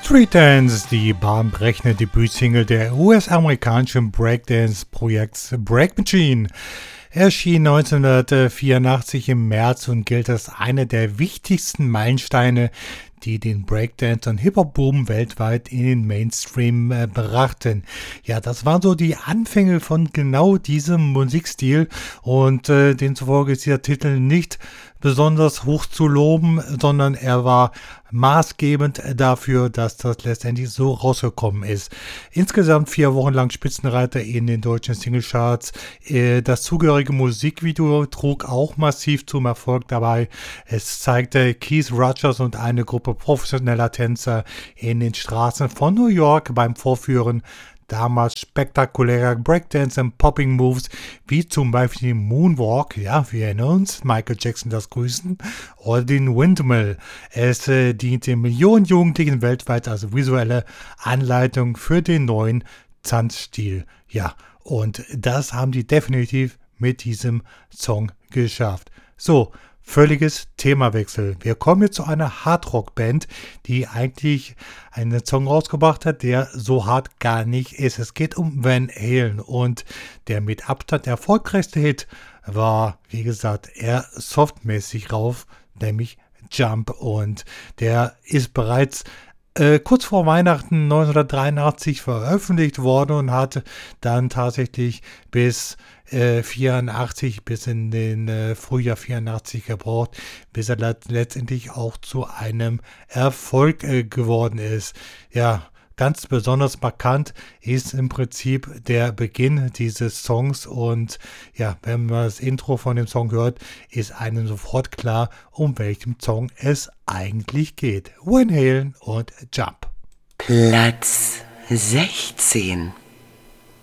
Street Dance, die bahnbrechende Debütsingle der US-amerikanischen Breakdance-Projekts Break Machine, erschien 1984 im März und gilt als einer der wichtigsten Meilensteine, die den Breakdance- und Hip-Hop-Boom weltweit in den Mainstream brachten. Ja, das waren so die Anfänge von genau diesem Musikstil und demzufolge ist dieser Titel nicht besonders hoch zu loben, sondern er war maßgebend dafür, dass das letztendlich so rausgekommen ist. Insgesamt 4 Wochen lang Spitzenreiter in den deutschen Singlecharts. Das zugehörige Musikvideo trug auch massiv zum Erfolg dabei. Es zeigte Keith Rogers und eine Gruppe professioneller Tänzer in den Straßen von New York beim Vorführen damals spektakulärer Breakdance und Popping Moves, wie zum Beispiel den Moonwalk, ja, wir erinnern uns, Michael Jackson das Grüßen, oder den Windmill. Es diente Millionen Jugendlichen weltweit als visuelle Anleitung für den neuen Tanzstil. Ja, und das haben die definitiv mit diesem Song geschafft. So, völliges Themawechsel. Wir kommen jetzt zu einer Hardrock-Band, die eigentlich einen Song rausgebracht hat, der so hart gar nicht ist. Es geht um Van Halen und der mit Abstand erfolgreichste Hit war, wie gesagt, eher softmäßig rauf, nämlich Jump, und der ist bereits kurz vor Weihnachten 1983 veröffentlicht worden und hat dann tatsächlich bis 84, bis in den Frühjahr 84 gebraucht, bis er letztendlich auch zu einem Erfolg geworden ist. Ja, ganz besonders markant ist im Prinzip der Beginn dieses Songs, und ja, wenn man das Intro von dem Song hört, ist einem sofort klar, um welchen Song es eigentlich geht. Van Halen und Jump. Platz 16.